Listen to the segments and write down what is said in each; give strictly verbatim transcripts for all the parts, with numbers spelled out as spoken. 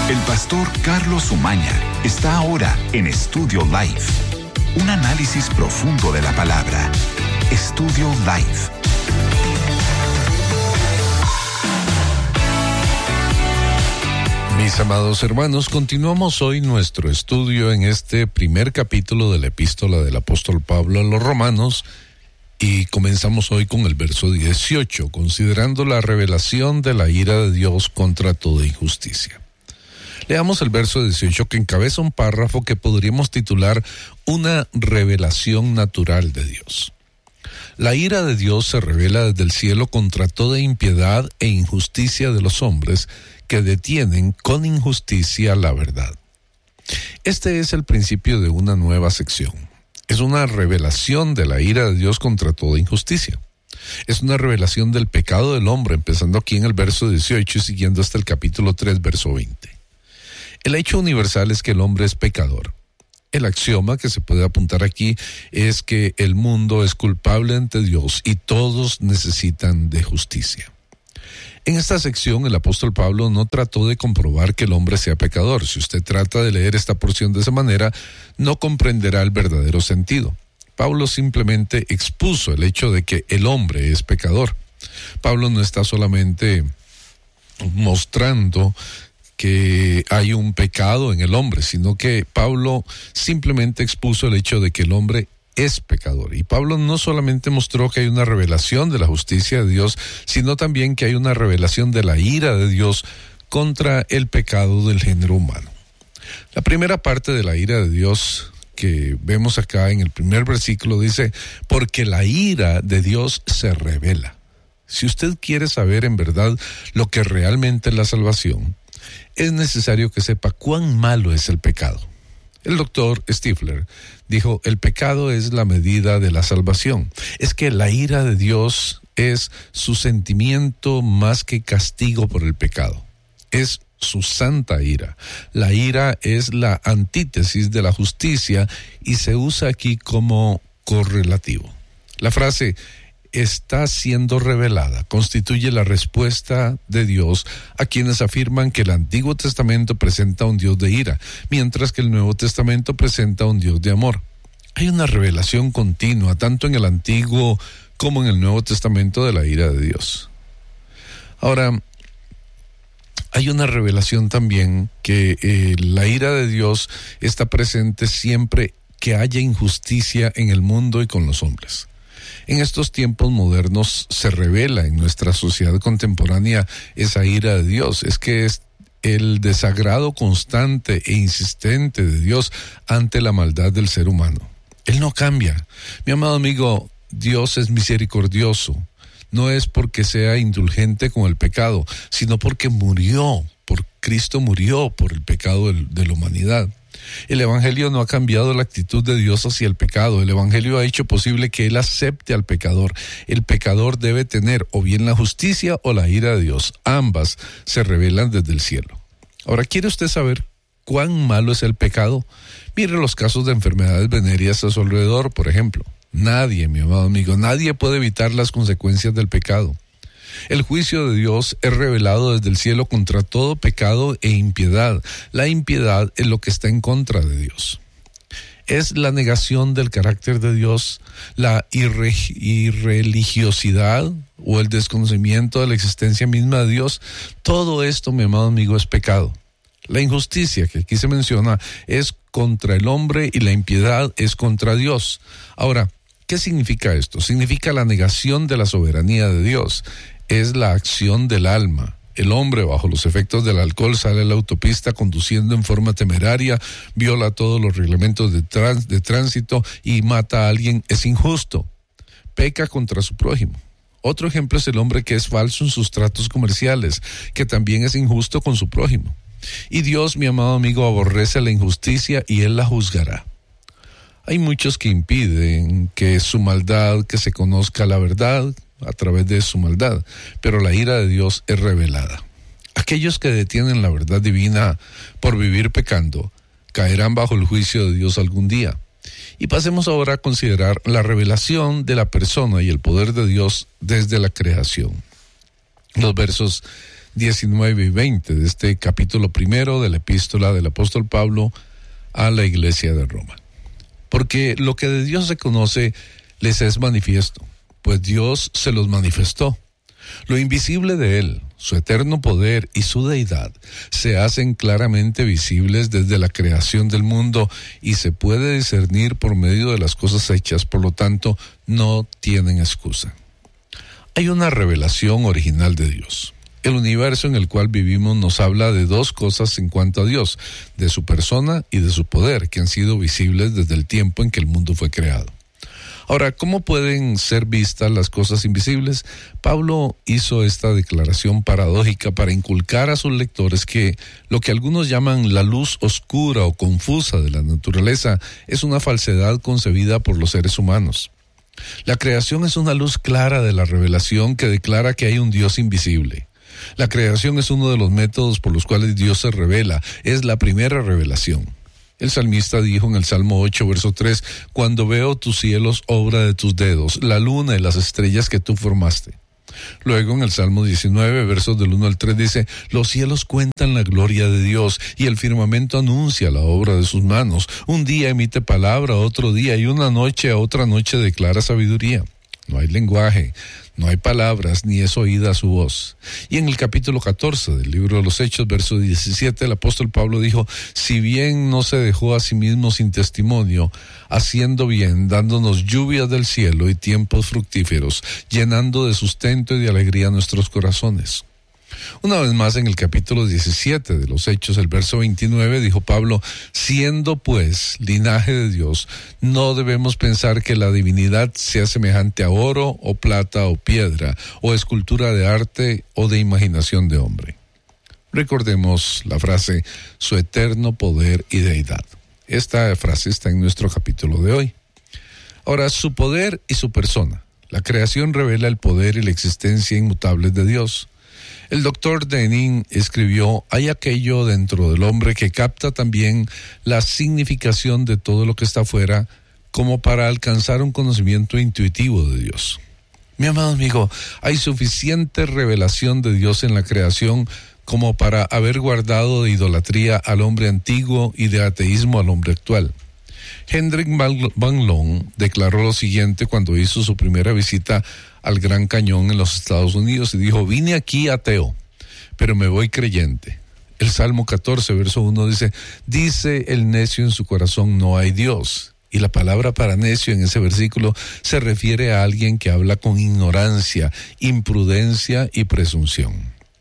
El pastor Carlos Umaña está ahora en Estudio Life. Un análisis profundo de la palabra. Estudio Life. Mis amados hermanos, continuamos hoy nuestro estudio en este primer capítulo de la epístola del apóstol Pablo a los Romanos y comenzamos hoy con el verso dieciocho, considerando la revelación de la ira de Dios contra toda injusticia. Leamos el verso dieciocho, que encabeza un párrafo que podríamos titular Una revelación natural de Dios. La ira de Dios se revela desde el cielo contra toda impiedad e injusticia de los hombres que detienen con injusticia la verdad. Este es el principio de una nueva sección. Es una revelación de la ira de Dios contra toda injusticia. Es una revelación del pecado del hombre, empezando aquí en el verso dieciocho y siguiendo hasta el capítulo tres, verso veinte. El hecho universal es que el hombre es pecador. El axioma que se puede apuntar aquí es que el mundo es culpable ante Dios y todos necesitan de justicia. En esta sección el apóstol Pablo no trató de comprobar que el hombre sea pecador. Si usted trata de leer esta porción de esa manera, no comprenderá el verdadero sentido. Pablo simplemente expuso el hecho de que el hombre es pecador. Pablo no está solamente mostrando que hay un pecado en el hombre, sino que Pablo simplemente expuso el hecho de que el hombre es pecador. Y Pablo no solamente mostró que hay una revelación de la justicia de Dios, sino también que hay una revelación de la ira de Dios contra el pecado del género humano. La primera parte de la ira de Dios que vemos acá en el primer versículo dice, porque la ira de Dios se revela. Si usted quiere saber en verdad lo que realmente es la salvación, es necesario que sepa cuán malo es el pecado. El doctor Stifler dijo, el pecado es la medida de la salvación. Es que la ira de Dios es su sentimiento más que castigo por el pecado. Es su santa ira. La ira es la antítesis de la justicia y se usa aquí como correlativo. La frase está siendo revelada constituye la respuesta de Dios a quienes afirman que el Antiguo Testamento presenta un Dios de ira, mientras que el Nuevo Testamento presenta un Dios de amor. Hay una revelación continua, tanto en el Antiguo como en el Nuevo Testamento, de la ira de Dios. Ahora, hay una revelación también que eh, la ira de Dios está presente siempre que haya injusticia en el mundo y con los hombres. En estos tiempos modernos se revela en nuestra sociedad contemporánea esa ira de Dios. Es que es el desagrado constante e insistente de Dios ante la maldad del ser humano. Él no cambia. Mi amado amigo, Dios es misericordioso. No es porque sea indulgente con el pecado, sino porque murió, por Cristo murió por el pecado de, de la humanidad. El Evangelio no ha cambiado la actitud de Dios hacia el pecado. El Evangelio ha hecho posible que Él acepte al pecador. El pecador debe tener o bien la justicia o la ira de Dios. Ambas se revelan desde el cielo. Ahora, ¿quiere usted saber cuán malo es el pecado? Mire los casos de enfermedades venéreas a su alrededor, por ejemplo. Nadie, mi amado amigo, nadie puede evitar las consecuencias del pecado. El juicio de Dios es revelado desde el cielo contra todo pecado e impiedad. La impiedad es lo que está en contra de Dios. Es la negación del carácter de Dios, la irre- irreligiosidad o el desconocimiento de la existencia misma de Dios. Todo esto, mi amado amigo, es pecado. La injusticia que aquí se menciona es contra el hombre y la impiedad es contra Dios. Ahora, ¿qué significa esto? Significa la negación de la soberanía de Dios. Es la acción del alma. El hombre, bajo los efectos del alcohol, sale a la autopista conduciendo en forma temeraria, viola todos los reglamentos de, trans, de tránsito y mata a alguien. Es injusto. Peca contra su prójimo. Otro ejemplo es el hombre que es falso en sus tratos comerciales, que también es injusto con su prójimo. Y Dios, mi amado amigo, aborrece la injusticia y Él la juzgará. Hay muchos que impiden que su maldad, que se conozca la verdad a través de su maldad, pero la ira de Dios es revelada. Aquellos que detienen la verdad divina por vivir pecando, caerán bajo el juicio de Dios algún día. Y pasemos ahora a considerar la revelación de la persona y el poder de Dios desde la creación. Los versos diecinueve y veinte de este capítulo primero de la epístola del apóstol Pablo a la iglesia de Roma. Porque lo que de Dios se conoce les es manifiesto, pues Dios se los manifestó. Lo invisible de Él, su eterno poder y su deidad, se hacen claramente visibles desde la creación del mundo y se puede discernir por medio de las cosas hechas, por lo tanto, no tienen excusa. Hay una revelación original de Dios. El universo en el cual vivimos nos habla de dos cosas en cuanto a Dios, de su persona y de su poder, que han sido visibles desde el tiempo en que el mundo fue creado. Ahora, ¿cómo pueden ser vistas las cosas invisibles? Pablo hizo esta declaración paradójica para inculcar a sus lectores que lo que algunos llaman la luz oscura o confusa de la naturaleza es una falsedad concebida por los seres humanos. La creación es una luz clara de la revelación que declara que hay un Dios invisible. La creación es uno de los métodos por los cuales Dios se revela, es la primera revelación. El salmista dijo en el Salmo ocho, verso tres, cuando veo tus cielos, obra de tus dedos, la luna y las estrellas que tú formaste. Luego en el Salmo diecinueve, versos del uno al tres dice, los cielos cuentan la gloria de Dios y el firmamento anuncia la obra de sus manos. Un día emite palabra, otro día y una noche a otra noche declara sabiduría. No hay lenguaje, no hay palabras, ni es oída su voz. Y en el capítulo catorce del libro de los Hechos, verso diecisiete, el apóstol Pablo dijo, si bien no se dejó a sí mismo sin testimonio, haciendo bien, dándonos lluvias del cielo y tiempos fructíferos, llenando de sustento y de alegría nuestros corazones. Una vez más en el capítulo diecisiete de los Hechos, el verso veintinueve, dijo Pablo, siendo pues linaje de Dios, no debemos pensar que la divinidad sea semejante a oro o plata o piedra, o escultura de arte o de imaginación de hombre. Recordemos la frase, su eterno poder y deidad. Esta frase está en nuestro capítulo de hoy. Ahora, su poder y su persona. La creación revela el poder y la existencia inmutables de Dios. El doctor Denning escribió, hay aquello dentro del hombre que capta también la significación de todo lo que está afuera como para alcanzar un conocimiento intuitivo de Dios. Mi amado amigo, hay suficiente revelación de Dios en la creación como para haber guardado de idolatría al hombre antiguo y de ateísmo al hombre actual. Hendrik Van Loon declaró lo siguiente cuando hizo su primera visita al Gran Cañón en los Estados Unidos y dijo, vine aquí ateo, pero me voy creyente. El Salmo catorce, verso uno dice, dice el necio en su corazón, no hay Dios. Y la palabra para necio en ese versículo se refiere a alguien que habla con ignorancia, imprudencia y presunción.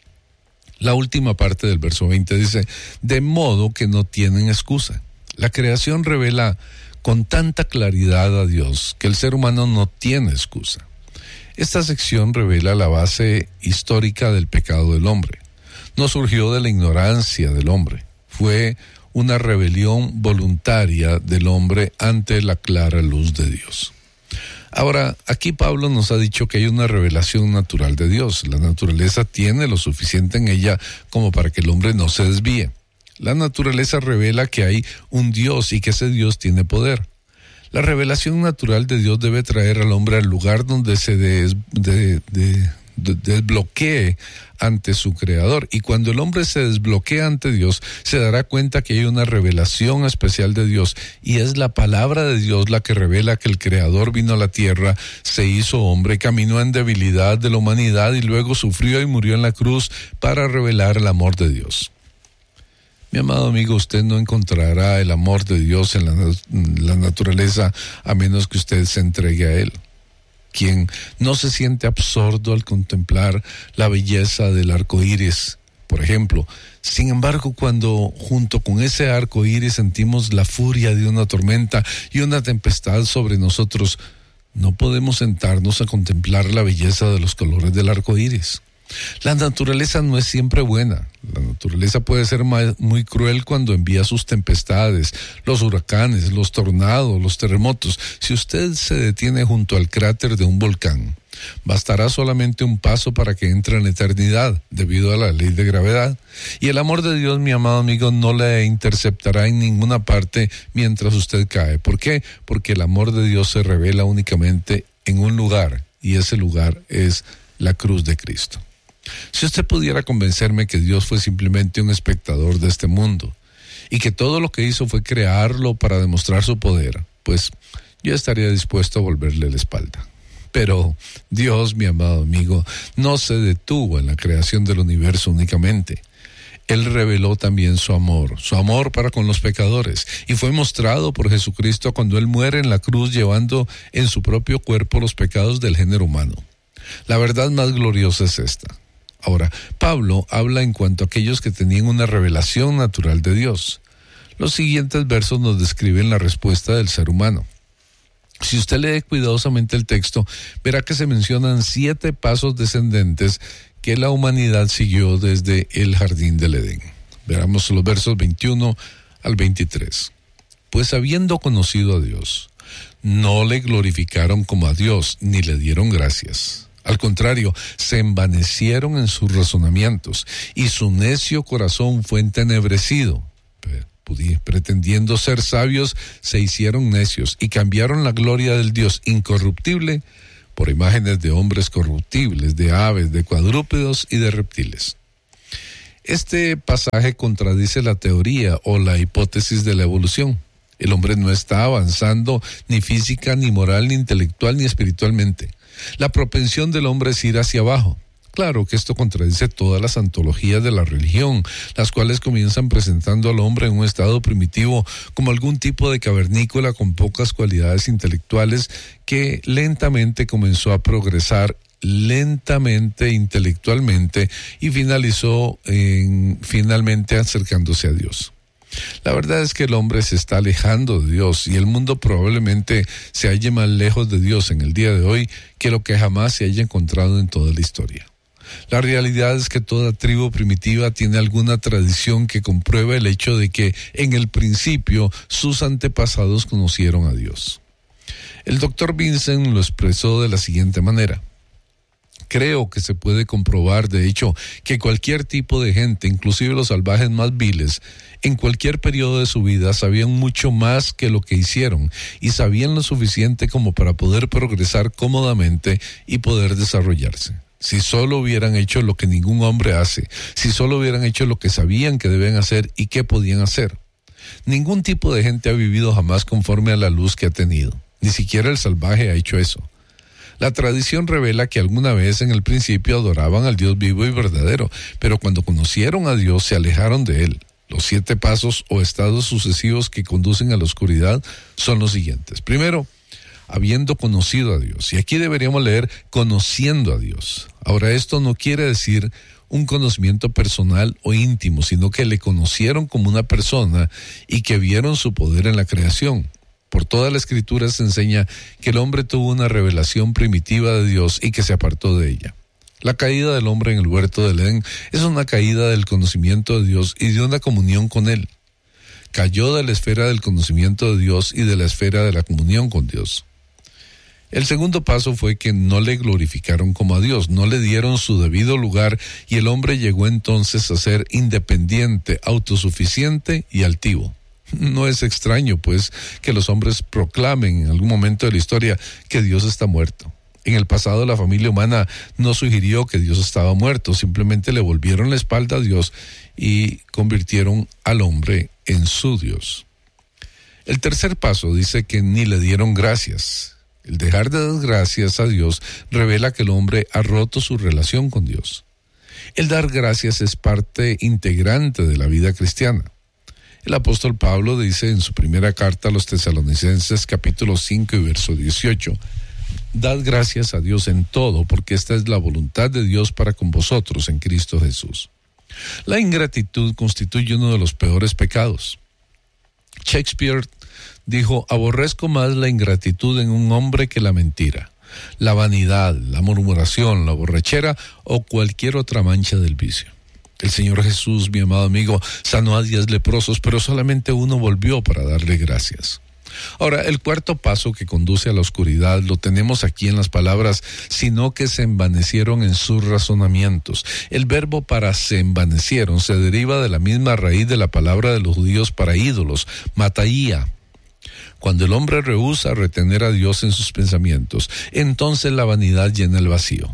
La última parte del verso veinte dice, de modo que no tienen excusa. La creación revela con tanta claridad a Dios que el ser humano no tiene excusa. Esta sección revela la base histórica del pecado del hombre. No surgió de la ignorancia del hombre, fue una rebelión voluntaria del hombre ante la clara luz de Dios. Ahora, aquí Pablo nos ha dicho que hay una revelación natural de Dios. La naturaleza tiene lo suficiente en ella como para que el hombre no se desvíe. La naturaleza revela que hay un Dios y que ese Dios tiene poder. La revelación natural de Dios debe traer al hombre al lugar donde se des, de, de, de, desbloquee ante su Creador. Y cuando el hombre se desbloquea ante Dios, se dará cuenta que hay una revelación especial de Dios. Y es la palabra de Dios la que revela que el Creador vino a la tierra, se hizo hombre, caminó en debilidad de la humanidad y luego sufrió y murió en la cruz para revelar el amor de Dios. Mi amado amigo, usted no encontrará el amor de Dios en la, en la naturaleza a menos que usted se entregue a Él. Quien no se siente absorto al contemplar la belleza del arco iris, por ejemplo. Sin embargo, cuando junto con ese arco iris sentimos la furia de una tormenta y una tempestad sobre nosotros, no podemos sentarnos a contemplar la belleza de los colores del arco iris. La naturaleza no es siempre buena. La naturaleza puede ser muy cruel cuando envía sus tempestades, los huracanes, los tornados, los terremotos. Si usted se detiene junto al cráter de un volcán, bastará solamente un paso para que entre en la eternidad, debido a la ley de gravedad. Y el amor de Dios, mi amado amigo, no le interceptará en ninguna parte mientras usted cae. ¿Por qué? Porque el amor de Dios se revela únicamente en un lugar, y ese lugar es la cruz de Cristo. Si usted pudiera convencerme que Dios fue simplemente un espectador de este mundo y que todo lo que hizo fue crearlo para demostrar su poder, pues yo estaría dispuesto a volverle la espalda. Pero Dios, mi amado amigo, no se detuvo en la creación del universo únicamente. Él reveló también su amor, su amor para con los pecadores, y fue mostrado por Jesucristo cuando Él muere en la cruz llevando en su propio cuerpo los pecados del género humano. La verdad más gloriosa es esta. Ahora, Pablo habla en cuanto a aquellos que tenían una revelación natural de Dios. Los siguientes versos nos describen la respuesta del ser humano. Si usted lee cuidadosamente el texto, verá que se mencionan siete pasos descendentes que la humanidad siguió desde el jardín del Edén. Veamos los versos veintiuno al veintitrés. Pues habiendo conocido a Dios, no le glorificaron como a Dios, ni le dieron gracias. Al contrario, se envanecieron en sus razonamientos, y su necio corazón fue entenebrecido. Pretendiendo ser sabios, se hicieron necios, y cambiaron la gloria del Dios incorruptible por imágenes de hombres corruptibles, de aves, de cuadrúpedos y de reptiles. Este pasaje contradice la teoría o la hipótesis de la evolución. El hombre no está avanzando ni física, ni moral, ni intelectual, ni espiritualmente. La propensión del hombre es ir hacia abajo. Claro que esto contradice todas las antologías de la religión, las cuales comienzan presentando al hombre en un estado primitivo como algún tipo de cavernícola con pocas cualidades intelectuales que lentamente comenzó a progresar lentamente intelectualmente y finalizó en, finalmente acercándose a Dios. La verdad es que el hombre se está alejando de Dios y el mundo probablemente se halle más lejos de Dios en el día de hoy que lo que jamás se haya encontrado en toda la historia. La realidad es que toda tribu primitiva tiene alguna tradición que comprueba el hecho de que en el principio sus antepasados conocieron a Dios. El doctor Vincent lo expresó de la siguiente manera. Creo que se puede comprobar, de hecho, que cualquier tipo de gente, inclusive los salvajes más viles, en cualquier periodo de su vida sabían mucho más que lo que hicieron y sabían lo suficiente como para poder progresar cómodamente y poder desarrollarse. Si solo hubieran hecho lo que ningún hombre hace, si solo hubieran hecho lo que sabían que debían hacer y que podían hacer. Ningún tipo de gente ha vivido jamás conforme a la luz que ha tenido. Ni siquiera el salvaje ha hecho eso. La tradición revela que alguna vez en el principio adoraban al Dios vivo y verdadero, pero cuando conocieron a Dios se alejaron de Él. Los siete pasos o estados sucesivos que conducen a la oscuridad son los siguientes. Primero, habiendo conocido a Dios. Y aquí deberíamos leer conociendo a Dios. Ahora, esto no quiere decir un conocimiento personal o íntimo, sino que le conocieron como una persona y que vieron su poder en la creación. Por toda la Escritura se enseña que el hombre tuvo una revelación primitiva de Dios y que se apartó de ella. La caída del hombre en el huerto del Edén es una caída del conocimiento de Dios y de una comunión con Él. Cayó de la esfera del conocimiento de Dios y de la esfera de la comunión con Dios. El segundo paso fue que no le glorificaron como a Dios, no le dieron su debido lugar y el hombre llegó entonces a ser independiente, autosuficiente y altivo. No es extraño, pues, que los hombres proclamen en algún momento de la historia que Dios está muerto. En el pasado la familia humana no sugirió que Dios estaba muerto, simplemente le volvieron la espalda a Dios y convirtieron al hombre en su Dios. El tercer paso dice que ni le dieron gracias. El dejar de dar gracias a Dios revela que el hombre ha roto su relación con Dios. El dar gracias es parte integrante de la vida cristiana. El apóstol Pablo dice en su primera carta a los Tesalonicenses, capítulo cinco y verso dieciocho, «Dad gracias a Dios en todo, porque esta es la voluntad de Dios para con vosotros en Cristo Jesús». La ingratitud constituye uno de los peores pecados. Shakespeare dijo, aborrezco más la ingratitud en un hombre que la mentira, la vanidad, la murmuración, la borrachera o cualquier otra mancha del vicio. El Señor Jesús, mi amado amigo, sanó a diez leprosos, pero solamente uno volvió para darle gracias. Ahora, el cuarto paso que conduce a la oscuridad lo tenemos aquí en las palabras, sino que se envanecieron en sus razonamientos. El verbo para se envanecieron se deriva de la misma raíz de la palabra de los judíos para ídolos, mataía. Cuando el hombre rehúsa retener a Dios en sus pensamientos, entonces la vanidad llena el vacío.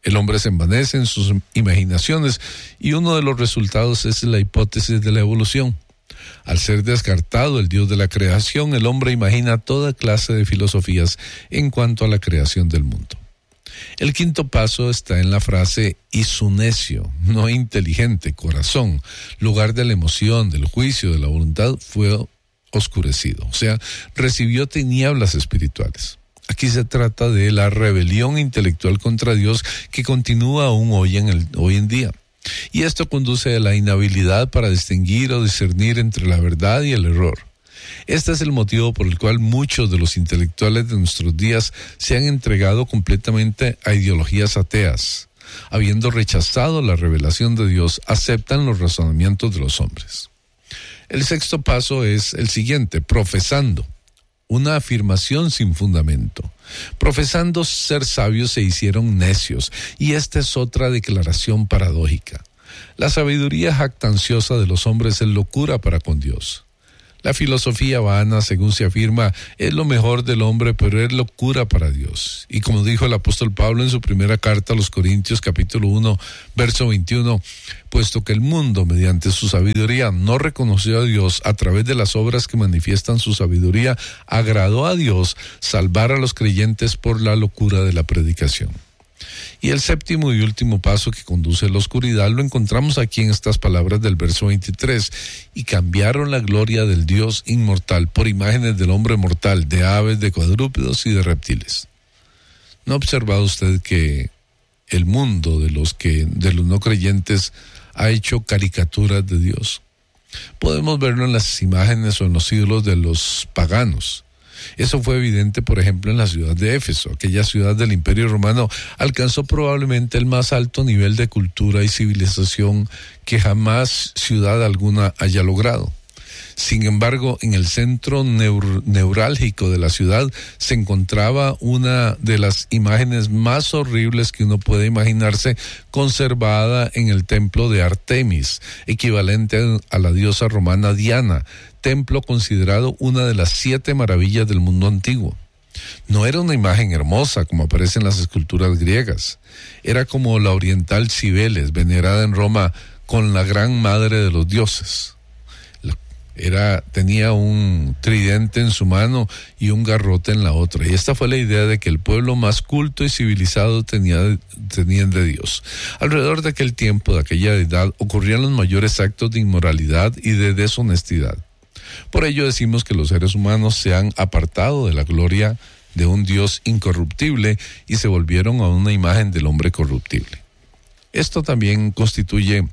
El hombre se envanece en sus imaginaciones y uno de los resultados es la hipótesis de la evolución. Al ser descartado el Dios de la creación, el hombre imagina toda clase de filosofías en cuanto a la creación del mundo. El quinto paso está en la frase «y su necio, no inteligente, corazón, lugar de la emoción, del juicio, de la voluntad, fue oscurecido». O sea, recibió tinieblas espirituales. Aquí se trata de la rebelión intelectual contra Dios que continúa aún hoy en, el, hoy en día. Y esto conduce a la inhabilidad para distinguir o discernir entre la verdad y el error. Este es el motivo por el cual muchos de los intelectuales de nuestros días se han entregado completamente a ideologías ateas. Habiendo rechazado la revelación de Dios, aceptan los razonamientos de los hombres. El sexto paso es el siguiente: profesando. Una afirmación sin fundamento. Profesando ser sabios se hicieron necios, y esta es otra declaración paradójica. La sabiduría jactanciosa de los hombres es locura para con Dios. La filosofía vana, según se afirma, es lo mejor del hombre, pero es locura para Dios. Y como dijo el apóstol Pablo en su primera carta a los Corintios, capítulo uno, verso veintiuno, puesto que el mundo, mediante su sabiduría, no reconoció a Dios a través de las obras que manifiestan su sabiduría, agradó a Dios salvar a los creyentes por la locura de la predicación. Y el séptimo y último paso que conduce a la oscuridad lo encontramos aquí en estas palabras del verso veintitrés. Y cambiaron la gloria del Dios inmortal por imágenes del hombre mortal, de aves, de cuadrúpedos y de reptiles. ¿No ha observado usted que el mundo de los que, de los no creyentes ha hecho caricaturas de Dios? Podemos verlo en las imágenes o en los ídolos de los paganos. Eso fue evidente, por ejemplo, en la ciudad de Éfeso. Aquella ciudad del Imperio Romano alcanzó probablemente el más alto nivel de cultura y civilización que jamás ciudad alguna haya logrado. Sin embargo, en el centro neur- neurálgico de la ciudad se encontraba una de las imágenes más horribles que uno puede imaginarse, conservada en el templo de Artemis, equivalente a la diosa romana Diana, templo considerado una de las siete maravillas del mundo antiguo. No era una imagen hermosa como aparece en las esculturas griegas. Era como la oriental Cibeles, venerada en Roma con la gran madre de los dioses. Era, tenía un tridente en su mano y un garrote en la otra. Y esta fue la idea de que el pueblo más culto y civilizado tenía, tenían de Dios. Alrededor de aquel tiempo, de aquella edad, ocurrían los mayores actos de inmoralidad y de deshonestidad. Por ello decimos que los seres humanos se han apartado de la gloria de un Dios incorruptible y se volvieron a una imagen del hombre corruptible. Esto también constituye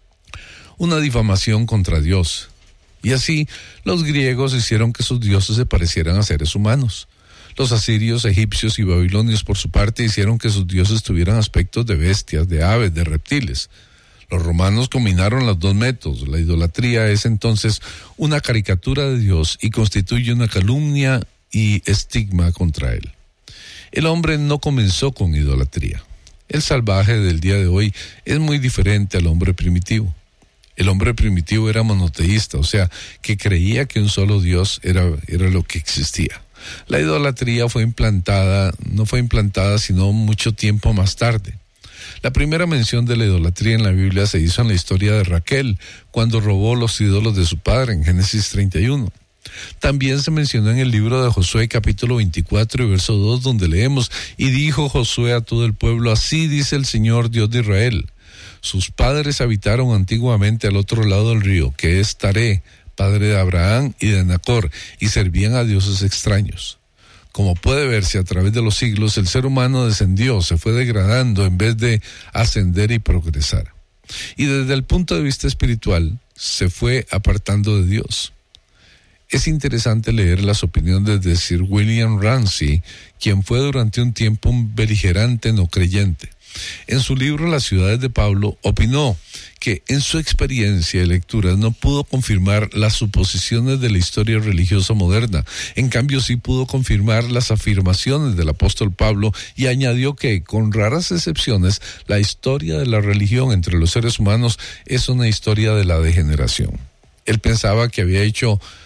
una difamación contra Dios. Y así, los griegos hicieron que sus dioses se parecieran a seres humanos. Los asirios, egipcios y babilonios, por su parte, hicieron que sus dioses tuvieran aspectos de bestias, de aves, de reptiles. Los romanos combinaron los dos métodos. La idolatría es entonces una caricatura de Dios y constituye una calumnia y estigma contra él. El hombre no comenzó con idolatría. El salvaje del día de hoy es muy diferente al hombre primitivo. El hombre primitivo era monoteísta, o sea, que creía que un solo Dios era, era lo que existía. La idolatría fue implantada, no fue implantada sino mucho tiempo más tarde. La primera mención de la idolatría en la Biblia se hizo en la historia de Raquel, cuando robó los ídolos de su padre, en Génesis treinta y uno. También se mencionó en el libro de Josué, capítulo veinticuatro y verso dos, donde leemos: y dijo Josué a todo el pueblo, así dice el Señor Dios de Israel. Sus padres habitaron antiguamente al otro lado del río, que es Taré, padre de Abraham y de Nacor, y servían a dioses extraños. Como puede verse a través de los siglos, el ser humano descendió, se fue degradando en vez de ascender y progresar. Y desde el punto de vista espiritual, se fue apartando de Dios. Es interesante leer las opiniones de Sir William Ramsay, quien fue durante un tiempo un beligerante no creyente. En su libro Las ciudades de Pablo, opinó que en su experiencia de lecturas no pudo confirmar las suposiciones de la historia religiosa moderna. En cambio, sí pudo confirmar las afirmaciones del apóstol Pablo y añadió que, con raras excepciones, la historia de la religión entre los seres humanos es una historia de la degeneración. Él pensaba que había hecho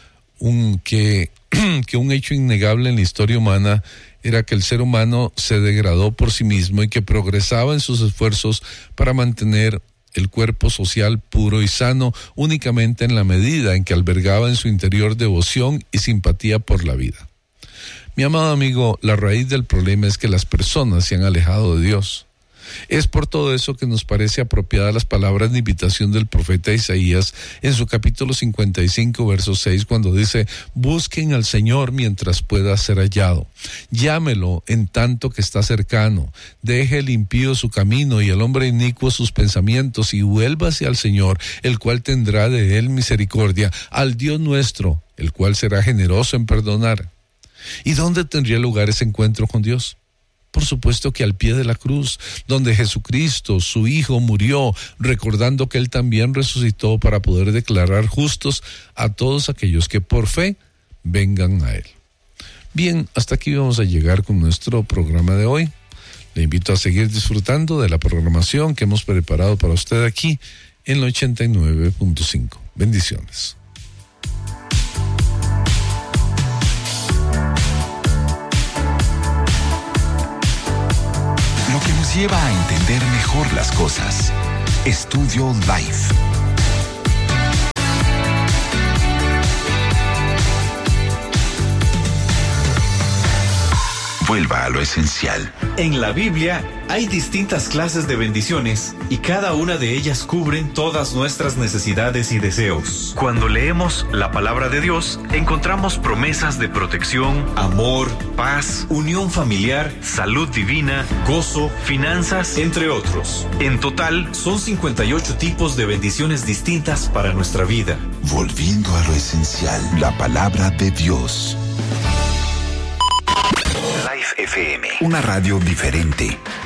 un, que, que un hecho innegable en la historia humana era que el ser humano se degradó por sí mismo y que progresaba en sus esfuerzos para mantener el cuerpo social puro y sano únicamente en la medida en que albergaba en su interior devoción y simpatía por la vida. Mi amado amigo, la raíz del problema es que las personas se han alejado de Dios. Es por todo eso que nos parece apropiada las palabras de invitación del profeta Isaías en su capítulo cincuenta y cinco, verso seis, cuando dice: busquen al Señor mientras pueda ser hallado, llámelo en tanto que está cercano, deje el impío su camino y el hombre inicuo sus pensamientos, y vuélvase al Señor, el cual tendrá de él misericordia, al Dios nuestro, el cual será generoso en perdonar. ¿Y dónde tendría lugar ese encuentro con Dios? Por supuesto que al pie de la cruz, donde Jesucristo, su Hijo, murió, recordando que Él también resucitó para poder declarar justos a todos aquellos que por fe vengan a Él. Bien, hasta aquí vamos a llegar con nuestro programa de hoy. Le invito a seguir disfrutando de la programación que hemos preparado para usted aquí en la ochenta y nueve punto cinco. Bendiciones. Lo que nos lleva a entender mejor las cosas. Estudio Life. Vuelva a lo esencial. En la Biblia hay distintas clases de bendiciones y cada una de ellas cubren todas nuestras necesidades y deseos. Cuando leemos la palabra de Dios, encontramos promesas de protección, amor, paz, unión familiar, salud divina, gozo, finanzas, entre otros. En total, son cincuenta y ocho tipos de bendiciones distintas para nuestra vida. Volviendo a lo esencial, la palabra de Dios. Life F M, una radio diferente.